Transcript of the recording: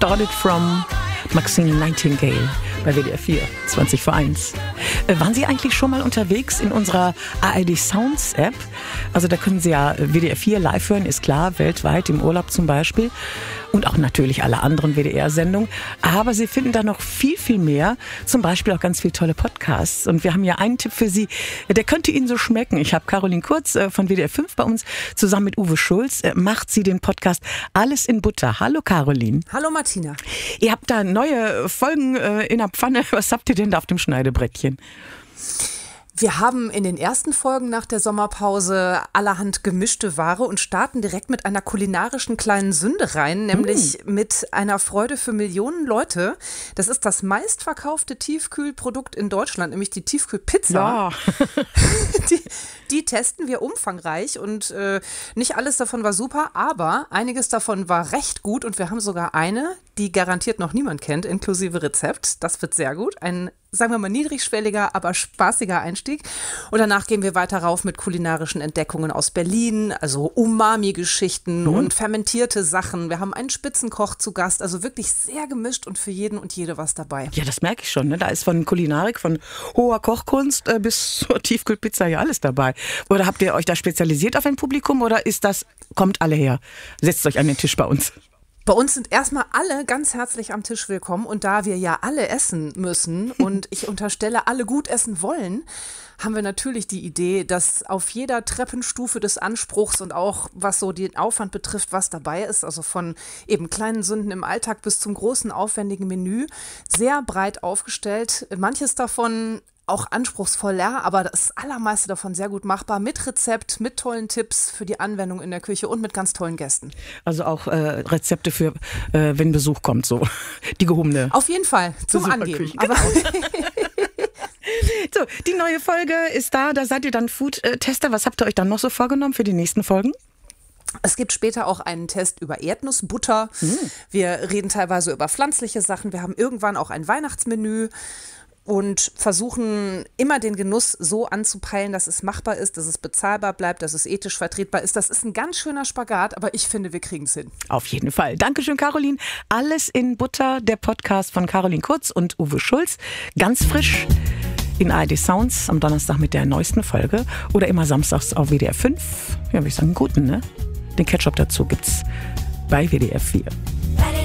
Started From Maxine Nightingale bei WDR 4, 20 vor 1. Waren Sie eigentlich schon mal unterwegs in unserer ARD Sounds App? Also da können Sie ja WDR 4 live hören, ist klar, weltweit, im Urlaub zum Beispiel. Und auch natürlich alle anderen WDR-Sendungen. Aber Sie finden da noch viel, viel mehr. Zum Beispiel auch ganz viele tolle Podcasts. Und wir haben ja einen Tipp für Sie, der könnte Ihnen so schmecken. Ich habe Caroline Kurz von WDR 5 bei uns, zusammen mit Uwe Schulz, macht sie den Podcast Alles in Butter. Hallo Caroline. Hallo Martina. Ihr habt da neue Folgen in der Pfanne. Was habt ihr denn da auf dem Schneidebrettchen? Wir haben in den ersten Folgen nach der Sommerpause allerhand gemischte Ware und starten direkt mit einer kulinarischen kleinen Sünde rein, nämlich mit einer Freude für Millionen Leute. Das ist das meistverkaufte Tiefkühlprodukt in Deutschland, nämlich die Tiefkühlpizza. Ja. Die testen wir umfangreich und nicht alles davon war super, aber einiges davon war recht gut und wir haben sogar eine, die garantiert noch niemand kennt, inklusive Rezept. Das wird sehr gut. Ein, sagen wir mal, niedrigschwelliger, aber spaßiger Einstieg. Und danach gehen wir weiter rauf mit kulinarischen Entdeckungen aus Berlin, also Umami-Geschichten und fermentierte Sachen. Wir haben einen Spitzenkoch zu Gast, also wirklich sehr gemischt und für jeden und jede was dabei. Ja, das merke ich schon. Ne? Da ist von Kulinarik, von hoher Kochkunst bis zur Tiefkühlpizza ja alles dabei. Oder habt ihr euch da spezialisiert auf ein Publikum oder ist das, kommt alle her, setzt euch an den Tisch bei uns? Bei uns sind erstmal alle ganz herzlich am Tisch willkommen und da wir ja alle essen müssen und ich unterstelle, alle gut essen wollen, haben wir natürlich die Idee, dass auf jeder Treppenstufe des Anspruchs und auch was so den Aufwand betrifft, was dabei ist, also von eben kleinen Sünden im Alltag bis zum großen aufwendigen Menü, sehr breit aufgestellt. Manches davon auch anspruchsvoller, aber das allermeiste davon sehr gut machbar, mit Rezept, mit tollen Tipps für die Anwendung in der Küche und mit ganz tollen Gästen. Also auch Rezepte für, wenn Besuch kommt, so die gehobene. Auf jeden Fall, zum Angeben. Aber so, die neue Folge ist da seid ihr dann Food-Tester. Was habt ihr euch dann noch so vorgenommen für die nächsten Folgen? Es gibt später auch einen Test über Erdnussbutter. Wir reden teilweise über pflanzliche Sachen. Wir haben irgendwann auch ein Weihnachtsmenü. Und versuchen immer den Genuss so anzupeilen, dass es machbar ist, dass es bezahlbar bleibt, dass es ethisch vertretbar ist. Das ist ein ganz schöner Spagat, aber ich finde, wir kriegen es hin. Auf jeden Fall. Dankeschön, Caroline. Alles in Butter, der Podcast von Caroline Kurz und Uwe Schulz. Ganz frisch in ARD Sounds am Donnerstag mit der neuesten Folge oder immer samstags auf WDR 5. Ja, würde ich sagen, guten, ne? Den Ketchup dazu gibt's bei WDR 4.